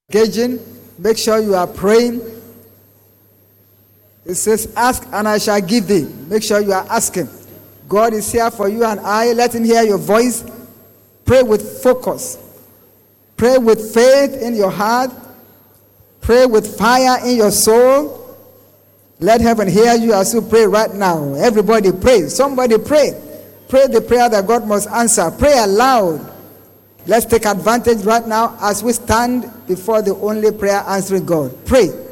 engaging. Make sure you are praying. It says, ask and I shall give thee. Make sure you are asking. God is here for you and I. Let him hear your voice. Pray with focus. Pray with faith in your heart. Pray with fire in your soul. Let heaven hear you as you pray right now. Everybody pray. Somebody pray. Pray the prayer that God must answer. Pray aloud. Let's take advantage right now as we stand before the only prayer answering God. Pray.